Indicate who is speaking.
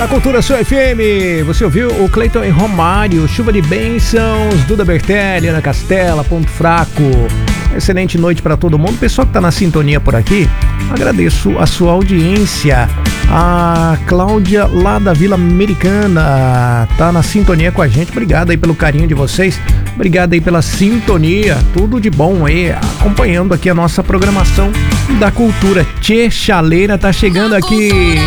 Speaker 1: Na Cultura Sul FM, você ouviu o Cleiton e Romário, Chuva de Bênçãos, Duda Bertelli, Ana Castela, Ponto Fraco. Excelente noite para todo mundo. Pessoal que tá na sintonia por aqui, agradeço a sua audiência. A Cláudia lá da Vila Americana tá na sintonia com a gente. Obrigado aí pelo carinho de vocês. Obrigado aí pela sintonia. Tudo de bom aí, acompanhando aqui a nossa programação da Cultura. Tchê Chaleira tá chegando aqui.